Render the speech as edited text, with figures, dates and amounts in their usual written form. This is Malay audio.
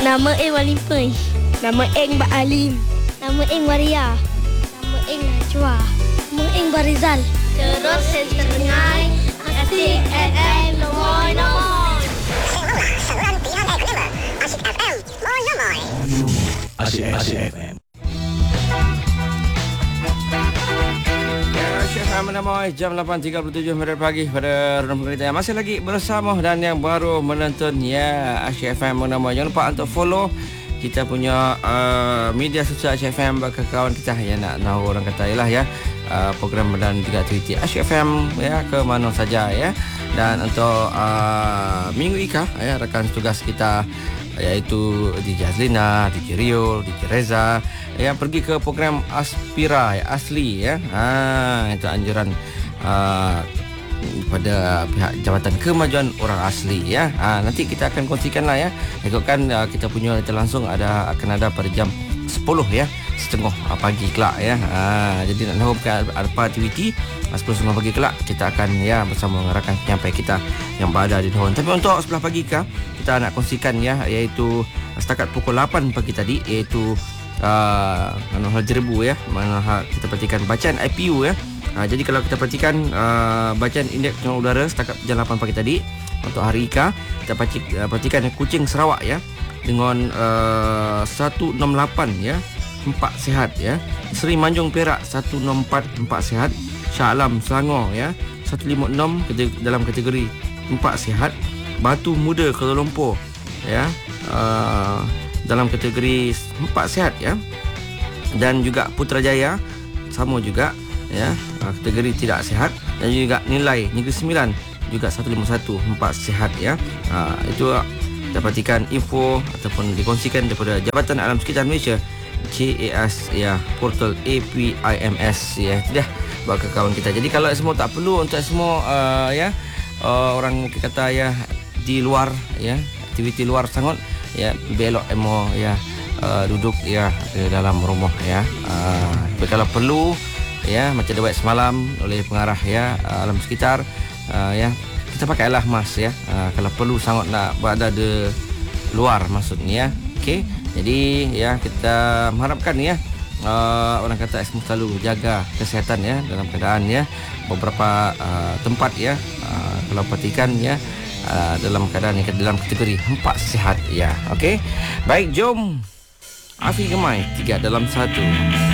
Nama Eng Walimpai. Nama Eng Bak Alim. Nama Eng Waria. Nama Eng Najwa. Nama Eng Barizal. Terus serengai Asyik FM Moy-Moy. Asyik FM Moy-Moy. Asyik FM. Asyik FM Moy, jam 8.37 minit pagi pada Renung Kita yang masih lagi bersama dan yang baru menonton ya Asyik FM Moy. Jangan lupa untuk follow kita punya media sosial Asyik FM bagi kawan kita yang nak tahu orang kata ialah ya program dan juga aktiviti Asyik FM ya ke mana saja ya. Dan untuk minggu Ika ya rakan tugas kita iaitu DJ Azlina, DJ Rio, DJ Reza yang pergi ke program Aspira ya, asli ya. Itu anjuran pada pihak Jabatan Kemajuan Orang Asli ya. Nanti kita akan kongsikanlah ya. Ikutkan kita punya langsung akan ada pada jam 10 ya, 10:30 pagi kelak ya. Jadi nak tahu apa aktiviti 10:30 pagi kelak kita akan ya bersama dengan rakan penyampai kita yang berada di Dohon. Tapi untuk sebelah pagi kita nak kongsikan ya, iaitu setakat pukul 8 pagi tadi, iaitu hal jerebu ya, mana kita perhatikan bacaan IPU ya. Jadi kalau kita perhatikan bacaan indeks pencemaran udara setakat jam 8 pagi tadi untuk hari Ika, kita perhatikan Kuching Sarawak ya dengan 168 ya, 4 sihat ya. Seri Manjung Perak 164, 4 sihat. Shah Alam Selangor ya 156 dalam kategori 4 sihat. Batu Muda Kuala Lumpur ya dalam kategori 4 sihat ya. Dan juga Putrajaya sama juga ya kategori tidak sihat. Dan juga nilai Negeri Sembilan juga 151, 4 sihat ya. Itu kita perhatikan info ataupun dikongsikan daripada Jabatan Alam Sekitar Malaysia JAS ya, portal APIMS ya. Itu dah buat ke kawan kita. Jadi kalau semua tak perlu untuk semua ya orang mungkin kata ya di luar ya, aktiviti luar sangat ya, belok emo ya duduk ya di dalam rumah ya. Tapi kalau perlu ya macam dewek semalam oleh pengarah ya alam sekitar ya, kita pakailah mask ya kalau perlu sangat nak berada di luar maksudnya ya. Okey, jadi ya kita mengharapkan ya orang kata semua selalu jaga kesihatan ya dalam keadaan ya beberapa tempat ya kalau perhatikan ya dalam keadaan yang dalam kategori 4 sihat ya. Okey, baik, jom Afi Gemai 3 dalam 1.